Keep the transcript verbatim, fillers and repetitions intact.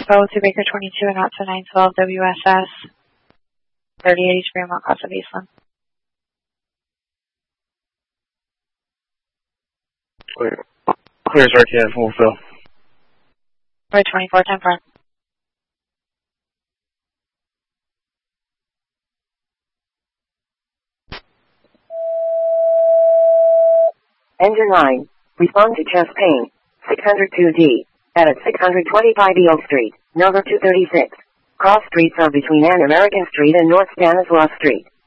Echo to Baker twenty-two and out to nine twelve W S S, thirty eighty-three Mount Casa Eastland. Clear. Clears R T F, full fill. Right twenty-four, ten front. Engine nine, respond to chest pain, six oh two D, at six twenty-five Beale Street, number two thirty-six. Cross streets are between An American Street and North Stanislaus Street.